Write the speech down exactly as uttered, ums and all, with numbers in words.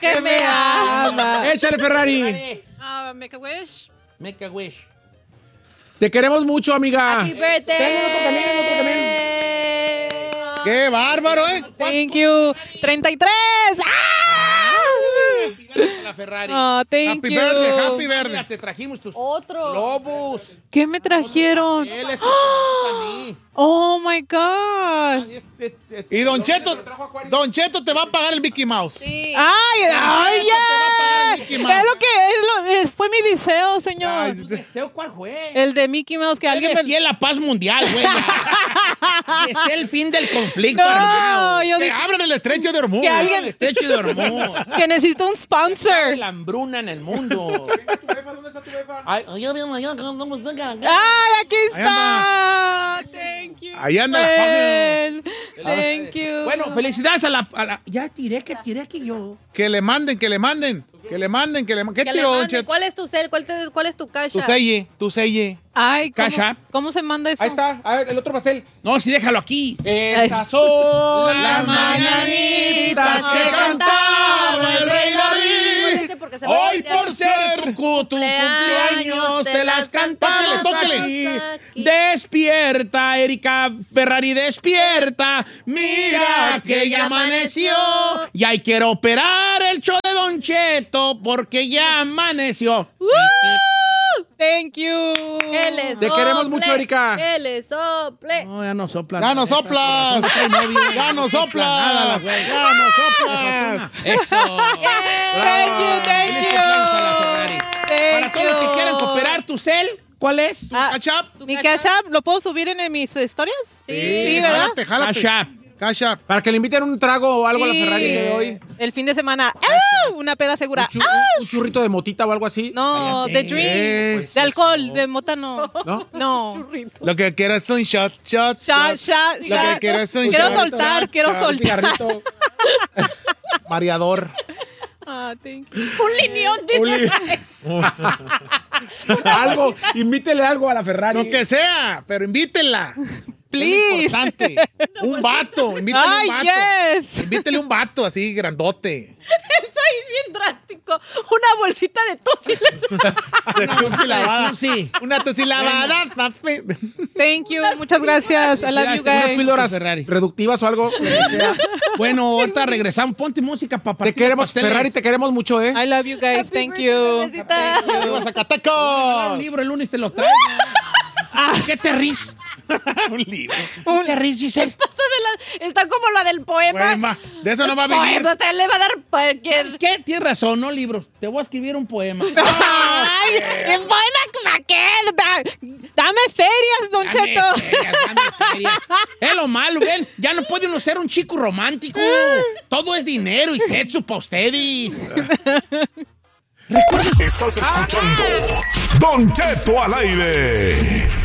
que me ama. Échale, Ferrari. Uh, make a wish. Make a wish. Te queremos mucho, amiga. Happy birthday. Tengo otro camino, otro camino. ¡Qué bárbaro, eh! Thank you. treinta y tres. ¡Ah! La Ferrari. Oh, thank Happy you. birthday, happy birthday. Mira, te trajimos tus Otro. globos. ¿Qué me trajeron? Él es tu para mí. Oh my God. Este- este- este- Y Don Cheto, Don Cheto te va a pagar el Mickey Mouse. Sí. Ay, ay, Cheto te va a pagar el ya. Mickey Mouse. Es lo que es, lo- es- fue mi deseo, señor. Ay, ¿Deseo cuál fue? El de Mickey Mouse, que alguien Alguien me... la paz mundial, güey. Es el fin del conflicto, No, hermano. yo Te dije abren el estrecho de Hormuz. que El alguien estrecho de Hormuz. que necesita un sponsor. La hambruna en el mundo. ¿Dónde está tu jefa? Ay, yo bien mañana que andamos acá. Ay, aquí Ahí está. Thank you. Ahí anda la friend. Thank you. Bueno, felicidades a la, a la- Ya tiré que tiré que yo. Que le manden, que le manden. Que le manden, que le manden. ¿Qué Que le tiró, Don mande. Cheto? ¿Cuál es tu cel? ¿Cuál, te- cuál es tu cash? Tu selle, tu selle. Ay, ¿cómo, Cash App. ¿cómo se manda eso? Ahí está. A ver, el otro pastel. No, sí, déjalo aquí. Estas son Las mañanitas que cantaba el rey David. Porque se va a Hoy voltear. por ser tu, cu- tu cumpleaños te las cantamos Tóquele, aquí. aquí. Despierta, Erika Ferrari, despierta. Mira que ya amaneció. Y hay que operar el show de Don Cheto porque ya amaneció. ¡Woo! Thank you. Que le Te queremos sople, mucho, Erika. Que le sople. No, ya no sopla. Ya no soplas. Ya no soplas. Ya no soplas. Eso. Thank you, thank Feliz you. cumpleaños a la Ferrari. Thank Para todos los que you. quieran cooperar tu cel, ¿cuál es? Ah, Cash App. ¿Mi Cash App lo puedo subir en mis historias? Sí. Sí, ¿verdad? Jálate, jálate. Cash App. Cash App. Para que le inviten un trago o algo a la Sí. Ferrari de hoy. El fin de semana. ¡Ah! Una peda segura. Un, chu- ¡Ah! un churrito de motita o algo así. No, Cállate. de drink. Pues de alcohol, de mota no. ¿No? No. Lo que quiero es un shot, shot, Shot, shot. shot, Lo que shot. quiero es un Quiero shot, soltar, shot, quiero shot. Un soltar. cigarrito. Mareador. Ah, thank you. Un lineón, dice. Un li- algo. Invítele algo a la Ferrari. Lo que sea, pero invítenla. Please. Es importante. Un vato. Invítele Ay, un vato. yes. Invítele un vato así, grandote. Soy bien drástico. Una bolsita de tóxiles. De tusi lavada. Sí. Una tusi lavada, papi. Thank you. Muchas gracias. I love you Unas guys. píldoras Ferrari. reductivas o algo. lo que sea. Bueno, ahorita regresamos. Ponte música para Te partir queremos, pasteles. Ferrari, te queremos mucho, ¿eh? I love you guys. Thank you. Bebecita. ¡Viva El Zacatecos! libro el lunes te lo traigo. ¿Qué te ríes? Un libro. ¿Qué te ríes, Giselle? Pasa de la- Está como la del poema. Poema. De eso no va a vivir. Poema, usted le va a dar cualquier. ¿Qué? Tienes razón, no libros. Te voy a escribir un poema. Ay, ¿qué poema para qué? Da- Dame ferias, Don Dame Cheto. ferias, dame ferias. Es lo malo, ven. Ya no puede uno ser un chico romántico. Todo es dinero y sexo para ustedes. Estás escuchando Don Cheto al aire.